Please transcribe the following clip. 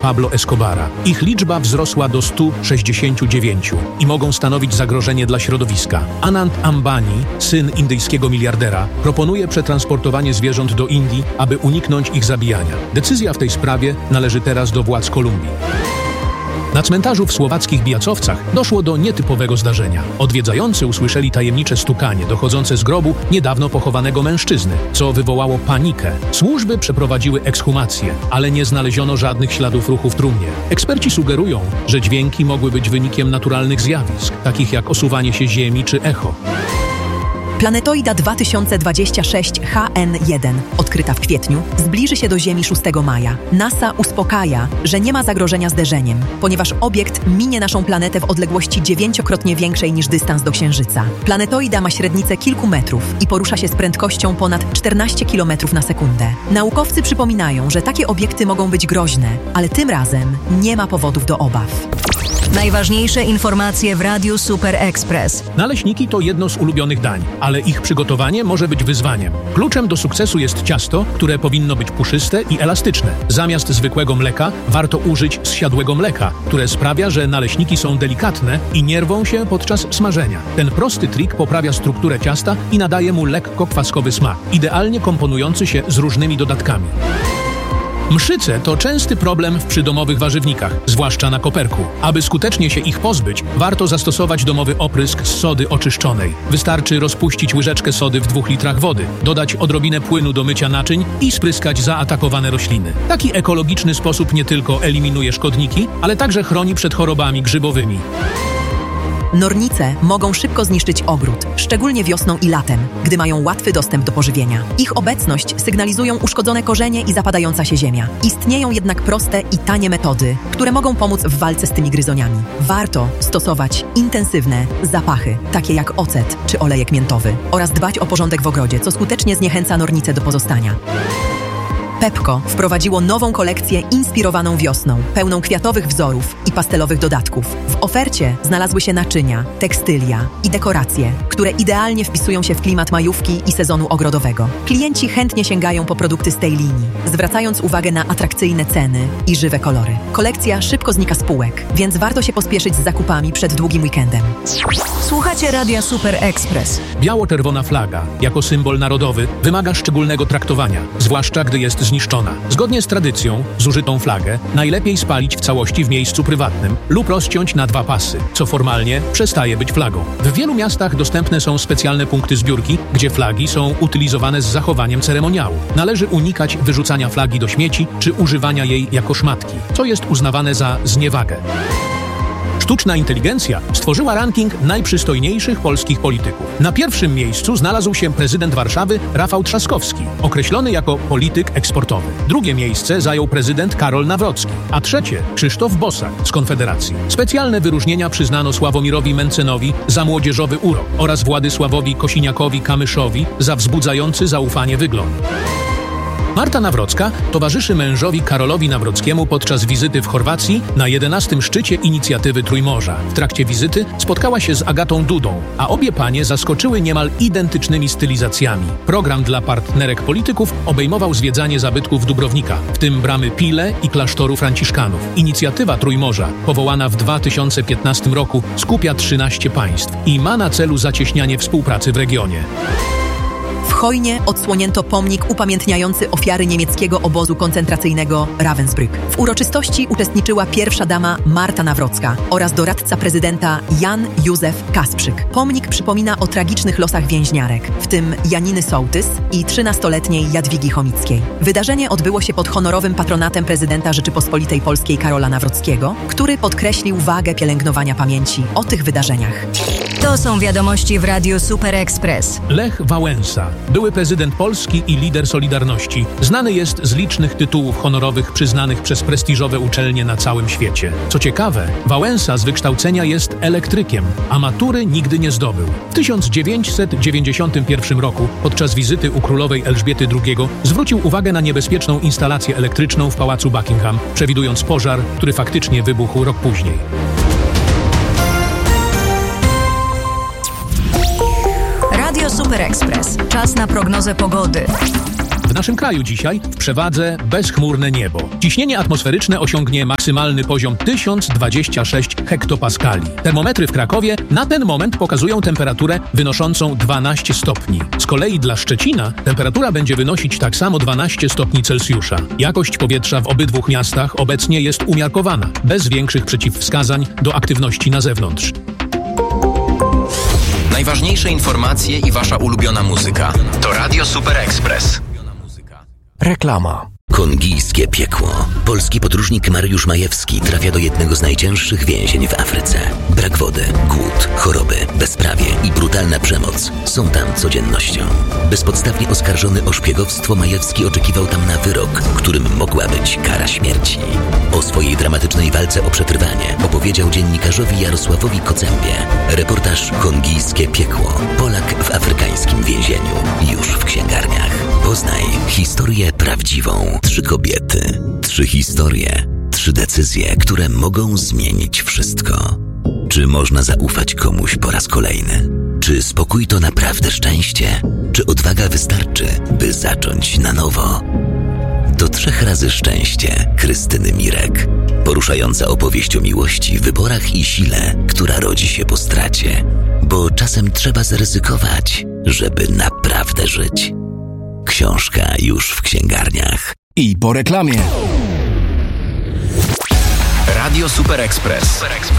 Pablo Escobara. Ich liczba wzrosła do 169 i mogą stanowić zagrożenie dla środowiska. Anand Ambani, syn indyjskiego miliardera, proponuje przetransportowanie zwierząt do Indii, aby uniknąć ich zabijania. Decyzja w tej sprawie należy teraz do władz Kolumbii. Na cmentarzu w słowackich Bijacowcach doszło do nietypowego zdarzenia. Odwiedzający usłyszeli tajemnicze stukanie dochodzące z grobu niedawno pochowanego mężczyzny, co wywołało panikę. Służby przeprowadziły ekshumację, ale nie znaleziono żadnych śladów ruchu w trumnie. Eksperci sugerują, że dźwięki mogły być wynikiem naturalnych zjawisk, takich jak osuwanie się Ziemi czy echo. Planetoida 2026 HN1, odkryta w kwietniu, zbliży się do Ziemi 6 maja. NASA uspokaja, że nie ma zagrożenia zderzeniem, ponieważ obiekt minie naszą planetę w odległości 9-krotnie większej niż dystans do Księżyca. Planetoida ma średnicę kilku metrów i porusza się z prędkością ponad 14 km na sekundę. Naukowcy przypominają, że takie obiekty mogą być groźne, ale tym razem nie ma powodów do obaw. Najważniejsze informacje w Radiu Super Express. Naleśniki to jedno z ulubionych dań, ale ich przygotowanie może być wyzwaniem. Kluczem do sukcesu jest ciasto, które powinno być puszyste i elastyczne. Zamiast zwykłego mleka warto użyć zsiadłego mleka, które sprawia, że naleśniki są delikatne i nie rwą się podczas smażenia. Ten prosty trik poprawia strukturę ciasta i nadaje mu lekko kwaskowy smak, idealnie komponujący się z różnymi dodatkami. Mszyce to częsty problem w przydomowych warzywnikach, zwłaszcza na koperku. Aby skutecznie się ich pozbyć, warto zastosować domowy oprysk z sody oczyszczonej. Wystarczy rozpuścić łyżeczkę sody w 2 litrach wody, dodać odrobinę płynu do mycia naczyń i spryskać zaatakowane rośliny. Taki ekologiczny sposób nie tylko eliminuje szkodniki, ale także chroni przed chorobami grzybowymi. Nornice mogą szybko zniszczyć ogród, szczególnie wiosną i latem, gdy mają łatwy dostęp do pożywienia. Ich obecność sygnalizują uszkodzone korzenie i zapadająca się ziemia. Istnieją jednak proste i tanie metody, które mogą pomóc w walce z tymi gryzoniami. Warto stosować intensywne zapachy, takie jak ocet czy olejek miętowy, oraz dbać o porządek w ogrodzie, co skutecznie zniechęca nornice do pozostania. Pepco wprowadziło nową kolekcję inspirowaną wiosną, pełną kwiatowych wzorów i pastelowych dodatków. W ofercie znalazły się naczynia, tekstylia i dekoracje, które idealnie wpisują się w klimat majówki i sezonu ogrodowego. Klienci chętnie sięgają po produkty z tej linii, zwracając uwagę na atrakcyjne ceny i żywe kolory. Kolekcja szybko znika z półek, więc warto się pospieszyć z zakupami przed długim weekendem. Słuchacie Radia Super Express. Biało-czerwona flaga, jako symbol narodowy, wymaga szczególnego traktowania, zwłaszcza gdy jest zniszczona. Zgodnie z tradycją, zużytą flagę najlepiej spalić w całości w miejscu prywatnym lub rozciąć na 2 pasy, co formalnie przestaje być flagą. W wielu miastach dostępne są specjalne punkty zbiórki, gdzie flagi są utylizowane z zachowaniem ceremoniału. Należy unikać wyrzucania flagi do śmieci czy używania jej jako szmatki, co jest uznawane za zniewagę. Sztuczna inteligencja stworzyła ranking najprzystojniejszych polskich polityków. Na pierwszym miejscu znalazł się prezydent Warszawy Rafał Trzaskowski, określony jako polityk eksportowy. Drugie miejsce zajął prezydent Karol Nawrocki, a trzecie Krzysztof Bosak z Konfederacji. Specjalne wyróżnienia przyznano Sławomirowi Mencenowi za młodzieżowy urok oraz Władysławowi Kosiniakowi-Kamyszowi za wzbudzający zaufanie wygląd. Marta Nawrocka towarzyszy mężowi Karolowi Nawrockiemu podczas wizyty w Chorwacji na 11. szczycie inicjatywy Trójmorza. W trakcie wizyty spotkała się z Agatą Dudą, a obie panie zaskoczyły niemal identycznymi stylizacjami. Program dla partnerek polityków obejmował zwiedzanie zabytków Dubrownika, w tym bramy Pile i klasztoru Franciszkanów. Inicjatywa Trójmorza, powołana w 2015 roku, skupia 13 państw i ma na celu zacieśnianie współpracy w regionie. W Chojnie odsłonięto pomnik upamiętniający ofiary niemieckiego obozu koncentracyjnego Ravensbrück. W uroczystości uczestniczyła pierwsza dama Marta Nawrocka oraz doradca prezydenta Jan Józef Kasprzyk. Pomnik przypomina o tragicznych losach więźniarek, w tym Janiny Sołtys i 13-letniej Jadwigi Chomickiej. Wydarzenie odbyło się pod honorowym patronatem prezydenta Rzeczypospolitej Polskiej Karola Nawrockiego, który podkreślił wagę pielęgnowania pamięci o tych wydarzeniach. To są wiadomości w Radiu Super Express. Lech Wałęsa, były prezydent Polski i lider Solidarności, znany jest z licznych tytułów honorowych przyznanych przez prestiżowe uczelnie na całym świecie. Co ciekawe, Wałęsa z wykształcenia jest elektrykiem, a matury nigdy nie zdobył. W 1991 roku, podczas wizyty u królowej Elżbiety II, zwrócił uwagę na niebezpieczną instalację elektryczną w pałacu Buckingham, przewidując pożar, który faktycznie wybuchł rok później. Radio Super Express. Czas na prognozę pogody. W naszym kraju dzisiaj w przewadze bezchmurne niebo. Ciśnienie atmosferyczne osiągnie maksymalny poziom 1026 hektopaskali. Termometry w Krakowie na ten moment pokazują temperaturę wynoszącą 12 stopni. Z kolei dla Szczecina temperatura będzie wynosić tak samo 12 stopni Celsjusza. Jakość powietrza w obydwu miastach obecnie jest umiarkowana, bez większych przeciwwskazań do aktywności na zewnątrz. Najważniejsze informacje i wasza ulubiona muzyka. To Radio Super Express. Reklama. Kongijskie piekło. Polski podróżnik Mariusz Majewski trafia do jednego z najcięższych więzień w Afryce. Brak wody, głód, choroby, bezprawie i brutalna przemoc są tam codziennością. Bezpodstawnie oskarżony o szpiegowstwo, Majewski oczekiwał tam na wyrok, którym mogła być kara śmierci. O swojej dramatycznej walce o przetrwanie opowiedział dziennikarzowi Jarosławowi Kocębie. Reportaż Kongijskie piekło. Polak w afrykańskim więzieniu. Już w księgarniach. Poznaj historię prawdziwą. 3 kobiety, 3 historie, 3 decyzje, które mogą zmienić wszystko. Czy można zaufać komuś po raz kolejny? Czy spokój to naprawdę szczęście? Czy odwaga wystarczy, by zacząć na nowo? To 3 razy szczęście Krystyny Mirek. Poruszająca opowieść o miłości, wyborach i sile, która rodzi się po stracie. Bo czasem trzeba zaryzykować, żeby naprawdę żyć. Książka już w księgarniach. I po reklamie. Radio Super Express.